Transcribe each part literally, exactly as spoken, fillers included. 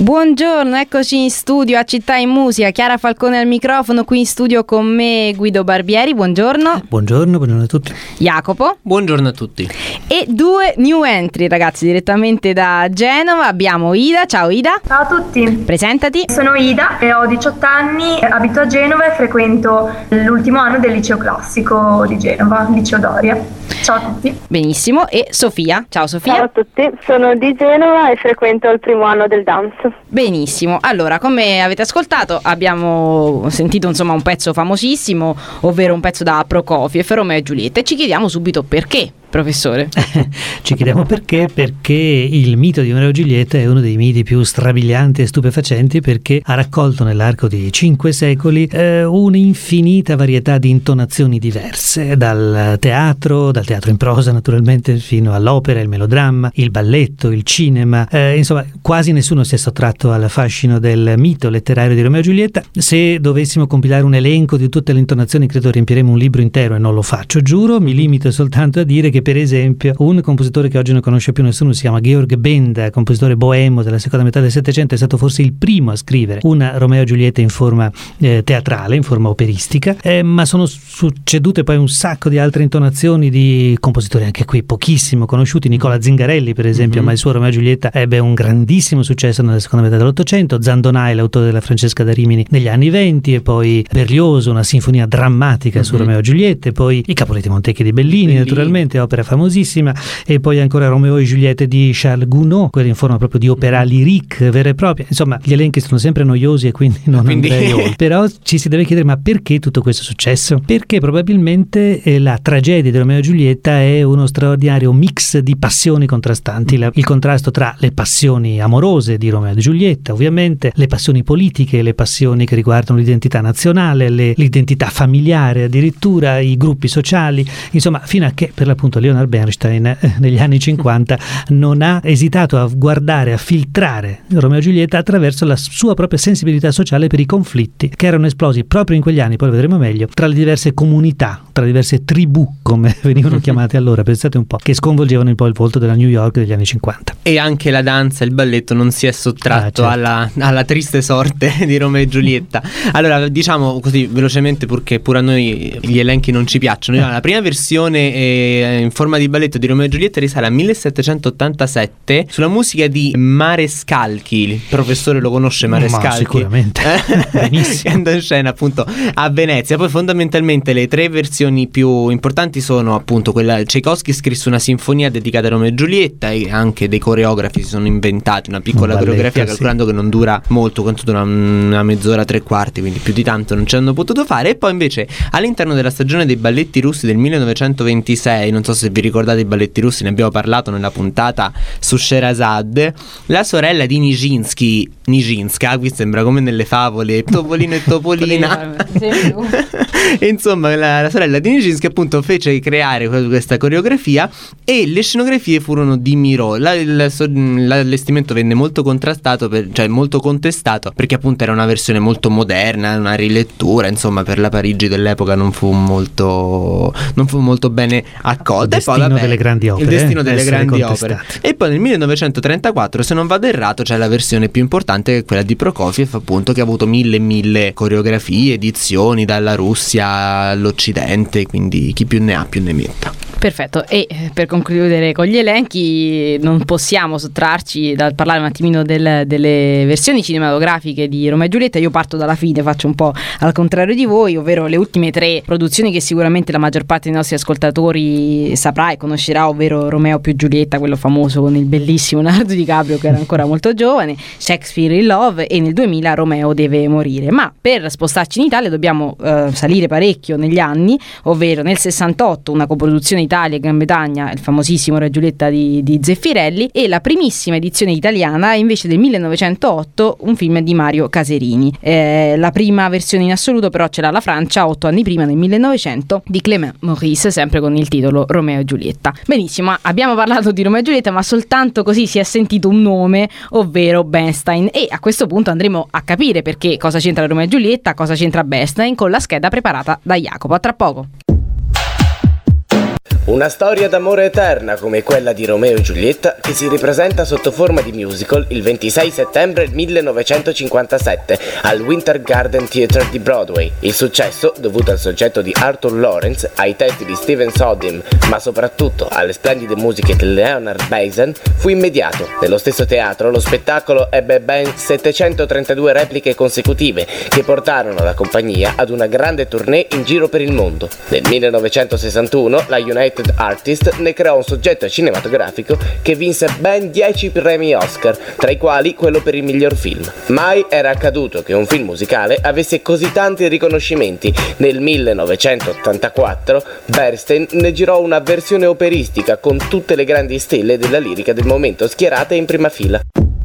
Buongiorno, eccoci in studio a Città in Musica, Chiara Falcone al microfono, qui in studio con me Guido Barbieri, buongiorno. Buongiorno, buongiorno a tutti. Jacopo. Buongiorno a tutti. E due new entry ragazzi, direttamente da Genova, abbiamo Ida, ciao Ida. Ciao a tutti. Presentati. Sono Ida e ho diciotto anni, abito a Genova e frequento l'ultimo anno del liceo classico di Genova, liceo Doria. Ciao a tutti. Benissimo, e Sofia, ciao Sofia. Ciao a tutti, sono di Genova e frequento il primo anno del dance. Benissimo, allora come avete ascoltato abbiamo sentito insomma un pezzo famosissimo, ovvero un pezzo da Prokofiev, Romeo e Giulietta, e ci chiediamo subito perché. Professore, ci chiediamo perché perché il mito di Romeo e Giulietta è uno dei miti più strabilianti e stupefacenti, perché ha raccolto nell'arco di cinque secoli eh, un'infinita varietà di intonazioni diverse, dal teatro, dal teatro in prosa naturalmente, fino all'opera, il melodramma, il balletto, il cinema, eh, insomma quasi nessuno si è sottratto al fascino del mito letterario di Romeo e Giulietta. Se dovessimo compilare un elenco di tutte le intonazioni credo riempiremo un libro intero, e non lo faccio, giuro, mi limito soltanto a dire che per esempio un compositore che oggi non conosce più nessuno si chiama Georg Benda, compositore boemo della seconda metà del Settecento, è stato forse il primo a scrivere una Romeo e Giulietta in forma eh, teatrale, in forma operistica, eh, ma sono succedute poi un sacco di altre intonazioni di compositori anche qui pochissimo conosciuti. Nicola Zingarelli per esempio, mm-hmm. ma il suo Romeo e Giulietta ebbe un grandissimo successo nella seconda metà dell'Ottocento. Zandonai, l'autore della Francesca da Rimini, negli anni venti, e poi Berlioso, una sinfonia drammatica mm-hmm. su Romeo e Giulietta, e poi i Capuletti Montecchi di Bellini, Bellini. naturalmente, opera famosissima, e poi ancora Romeo e Giulietta di Charles Gounod, quelli in forma proprio di opera lyrique vera e propria. Insomma, gli elenchi sono sempre noiosi e quindi non quindi... andrei oltre. Però ci si deve chiedere, ma perché tutto questo è successo? Perché probabilmente eh, la tragedia di Romeo e Giulietta è uno straordinario mix di passioni contrastanti, la, il contrasto tra le passioni amorose di Romeo e Giulietta, ovviamente, le passioni politiche, le passioni che riguardano l'identità nazionale, le, l'identità familiare addirittura, i gruppi sociali, insomma, fino a che per l'appunto Leonard Bernstein eh, negli anni cinquanta non ha esitato a guardare, a filtrare Romeo e Giulietta attraverso la sua propria sensibilità sociale per i conflitti che erano esplosi proprio in quegli anni, poi lo vedremo meglio, tra le diverse comunità, tra le diverse tribù, come venivano chiamate allora, pensate un po', che sconvolgevano un po' il volto della New York degli anni cinquanta. E anche la danza e il balletto non si è sottratto ah, certo. alla, alla triste sorte di Romeo e Giulietta. Allora, diciamo così velocemente, perché pure a noi gli elenchi non ci piacciono. La prima versione è in forma di balletto di Romeo e Giulietta risale al millesettecentottantasette sulla musica di Marescalchi. Il professore lo conosce Marescalchi? Ma sicuramente. Benissimo. Che andò in scena appunto a Venezia. Poi fondamentalmente le tre versioni più importanti sono appunto quella. Tchaikovsky scrisse una sinfonia dedicata a Romeo e Giulietta, e anche dei coreografi si sono inventati una piccola un coreografia, balletto, calcolando sì. che non dura molto, quanto dura una mezz'ora, tre quarti, quindi più di tanto non ci hanno potuto fare. E poi invece all'interno della stagione dei balletti russi del millenovecentoventisei, non so se vi ricordate i balletti russi, ne abbiamo parlato nella puntata su Sherazade, la sorella di Nijinsky, Nijinska, qui sembra come nelle favole, Topolino e Topolina. Insomma, la, la sorella di Nijinsky appunto fece creare questa coreografia, e le scenografie furono di Miró. La, il, l'allestimento venne molto contrastato, per, cioè molto contestato, perché appunto era una versione molto moderna, una rilettura, insomma per la Parigi dell'epoca non fu molto non fu molto bene accolta. Il destino e poi, vabbè, delle grandi opere, il destino delle grandi contestate. opere. E poi nel millenovecentotrentaquattro, se non vado errato, c'è la versione più importante, che è quella di Prokofiev, appunto, che ha avuto mille e mille coreografie, edizioni dalla Russia all'Occidente, quindi chi più ne ha più ne metta. Perfetto, e per concludere con gli elenchi non possiamo sottrarci dal parlare un attimino del, delle versioni cinematografiche di Romeo e Giulietta. Io parto dalla fine, faccio un po' al contrario di voi, ovvero le ultime tre produzioni che sicuramente la maggior parte dei nostri ascoltatori saprà e conoscerà, ovvero Romeo più Giulietta, quello famoso con il bellissimo Leonardo DiCaprio che era ancora molto giovane, Shakespeare in Love, e nel duemila Romeo deve morire. Ma per spostarci in Italia dobbiamo eh, salire parecchio negli anni, ovvero nel sessantotto una coproduzione Italia e Gran Bretagna, il famosissimo Re Giulietta di, di Zeffirelli, e la primissima edizione italiana è invece del millenovecentootto, un film di Mario Caserini. Eh, la prima versione in assoluto però ce l'ha la Francia otto anni prima, nel millenovecento, di Clément Maurice, sempre con il titolo Romeo e Giulietta. Benissimo, abbiamo parlato di Romeo e Giulietta, ma soltanto così si è sentito un nome, ovvero Bernstein, e a questo punto andremo a capire perché cosa c'entra Romeo e Giulietta, cosa c'entra Bernstein, con la scheda preparata da Jacopo. A tra poco. Una storia d'amore eterna come quella di Romeo e Giulietta che si ripresenta sotto forma di musical il ventisei settembre millenovecentocinquantasette al Winter Garden Theatre di Broadway. Il successo, dovuto al soggetto di Arthur Lawrence, ai testi di Stephen Sondheim, ma soprattutto alle splendide musiche di Leonard Bassan, fu immediato. Nello stesso teatro lo spettacolo ebbe ben settecentotrentadue repliche consecutive che portarono la compagnia ad una grande tournée in giro per il mondo. Nel millenovecentosessantuno la United Artists ne creò un soggetto cinematografico che vinse ben dieci premi Oscar, tra i quali quello per il miglior film. Mai era accaduto che un film musicale avesse così tanti riconoscimenti. Nel millenovecentottantaquattro Bernstein ne girò una versione operistica con tutte le grandi stelle della lirica del momento schierate in prima fila.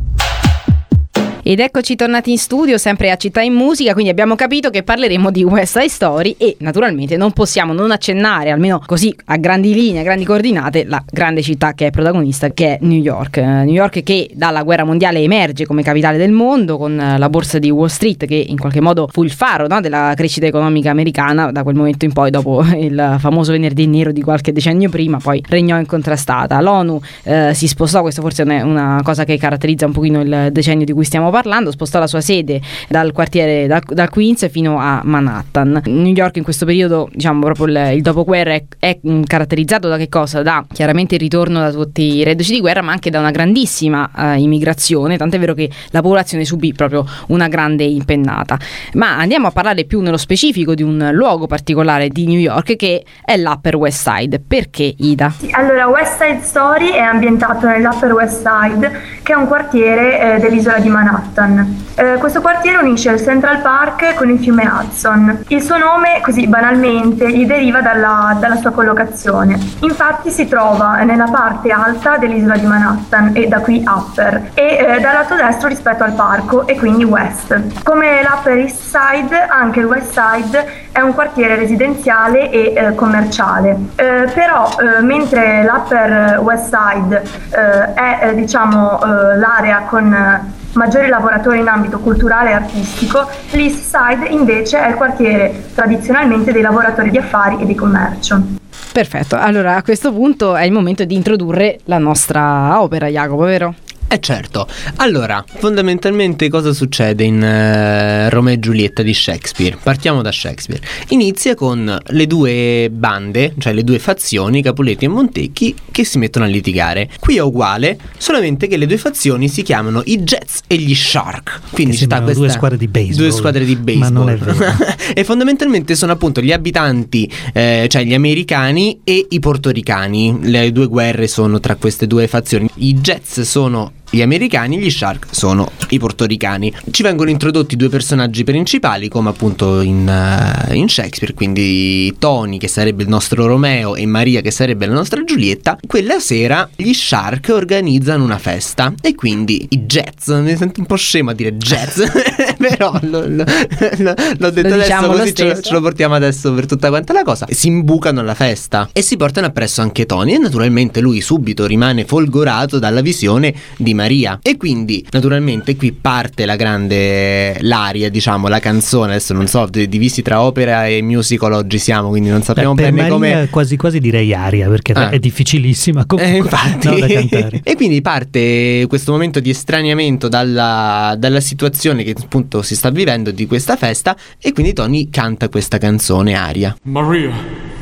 Ed eccoci tornati in studio, sempre a Città in Musica, quindi abbiamo capito che parleremo di West Side Story e naturalmente non possiamo non accennare, almeno così a grandi linee, a grandi coordinate, la grande città che è protagonista, che è New York. Eh, New York che dalla guerra mondiale emerge come capitale del mondo con la borsa di Wall Street che in qualche modo fu il faro, no, della crescita economica americana da quel momento in poi, dopo il famoso venerdì nero di qualche decennio prima, poi regnò incontrastata. L'ONU eh, si spostò, questo forse è una cosa che caratterizza un pochino il decennio di cui stiamo parlando, spostò la sua sede dal quartiere da, da Queens fino a Manhattan. New York in questo periodo, diciamo proprio il, il dopoguerra è, è caratterizzato da che cosa? Da chiaramente il ritorno da tutti i reduci di guerra, ma anche da una grandissima uh, immigrazione, tant'è vero che la popolazione subì proprio una grande impennata. Ma andiamo a parlare più nello specifico di un luogo particolare di New York che è l'Upper West Side. Perché, Ida? Sì, allora, West Side Story è ambientato nell'Upper West Side, che è un quartiere eh, dell'isola di Manhattan. Eh, questo quartiere unisce il Central Park con il fiume Hudson. Il suo nome, così banalmente, gli deriva dalla, dalla sua collocazione. Infatti si trova nella parte alta dell'isola di Manhattan e da qui Upper, e eh, dal lato destro rispetto al parco e quindi West. Come l'Upper East Side, anche il West Side è un quartiere residenziale e eh, commerciale. Eh, però eh, mentre l'Upper West Side eh, è eh, diciamo eh, l'area con eh, maggiori lavoratori in ambito culturale e artistico, l'East Side invece è il quartiere tradizionalmente dei lavoratori di affari e di commercio. Perfetto, allora a questo punto è il momento di introdurre la nostra opera, Jacopo, vero? Eh certo, allora fondamentalmente cosa succede in uh, Romeo e Giulietta di Shakespeare? Partiamo da Shakespeare. Inizia con le due bande, cioè le due fazioni, Capuletti e Montecchi, che si mettono a litigare. Qui è uguale, solamente che le due fazioni si chiamano i Jets e gli Shark. Quindi ci sta questa, due squadre di baseball. Due squadre di baseball. Ma non è vero. E fondamentalmente sono appunto gli abitanti, eh, cioè gli americani e i portoricani. Le due guerre sono tra queste due fazioni. I Jets sono gli americani, gli Shark sono i portoricani. Ci vengono introdotti due personaggi principali, come appunto in, uh, in Shakespeare, quindi Tony, che sarebbe il nostro Romeo, e Maria, che sarebbe la nostra Giulietta. Quella sera gli Shark organizzano una festa e quindi i Jets, mi sento un po' scemo a dire Jets, però lo, lo, lo, l'ho detto lo adesso, diciamo così ce, ce lo portiamo adesso per tutta quanta la cosa. Si imbucano alla festa e si portano appresso anche Tony, e naturalmente lui subito rimane folgorato dalla visione di Maria. E quindi naturalmente qui parte la grande, l'aria, diciamo, la canzone. Adesso non so, divisi tra opera e musical oggi siamo, quindi non sappiamo Beh, bene come. Quasi quasi direi aria, perché ah. è difficilissima comunque, eh, infatti. No, da cantare. E quindi parte questo momento di estraniamento dalla, dalla situazione che appunto si sta vivendo di questa festa, e quindi Tony canta questa canzone, Aria. Maria,